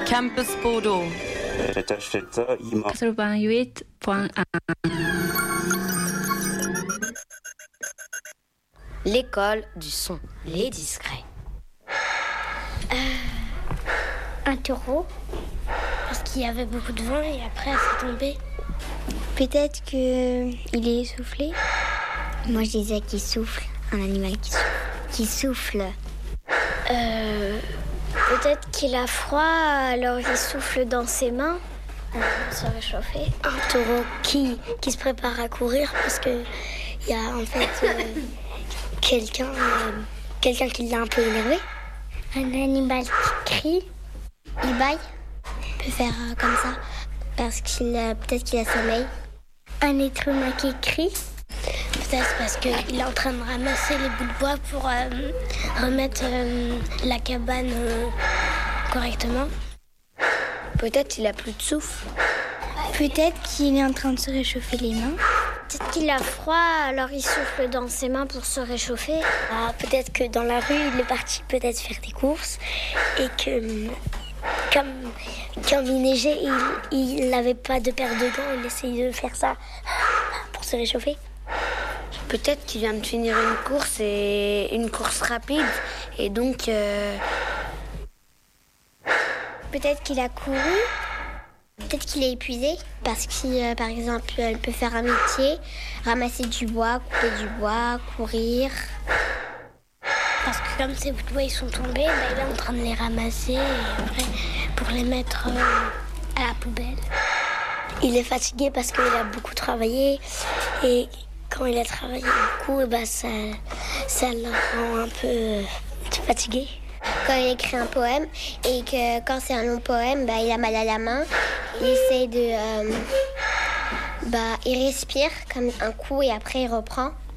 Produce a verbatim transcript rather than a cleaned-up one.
Campus Bordeaux. quatre-vingt-huit point un. L'école du son, les discrets. Euh, un taureau, parce qu'il y avait beaucoup de vent et après c'est tombé. Peut-être qu'il est essoufflé. Moi je disais qu'il souffle, un animal qui souffle. Qui souffle. Euh, peut-être qu'il a froid, alors il souffle dans ses mains pour se réchauffer. Un taureau qui, qui se prépare à courir parce qu'il y a en fait euh, quelqu'un, euh, quelqu'un qui l'a un peu énervé. Un animal qui crie, il baille, il peut faire euh, comme ça, parce qu'il euh, peut-être qu'il a sommeil. Un être humain qui crie, peut-être parce qu'il est en train de ramasser les bouts de bois pour euh, remettre euh, la cabane euh, correctement. Peut-être qu'il a plus de souffle. Peut-être qu'il est en train de se réchauffer les mains. Peut-être qu'il a froid, alors il souffle dans ses mains pour se réchauffer. Ah, peut-être que dans la rue, il est parti peut-être faire des courses et que comme, comme il neigeait, il n'avait pas de paire de gants, il essayait de faire ça pour se réchauffer. Peut-être qu'il vient de finir une course et une course rapide et donc euh... peut-être qu'il a couru. Peut-être qu'il est épuisé parce que, euh, par exemple, elle peut faire un métier, ramasser du bois, couper du bois, courir. Parce que comme ces bouts de bois ils sont tombés, bah, il est en train de les ramasser et après, pour les mettre euh, à la poubelle. Il est fatigué parce qu'il a beaucoup travaillé et quand il a travaillé beaucoup, et bah, ça, ça le rend un peu euh, fatigué. Quand il écrit un poème et que quand c'est un long poème, bah, il a mal à la main. Il essaie de... Euh, bah, il respire comme un coup et après il reprend.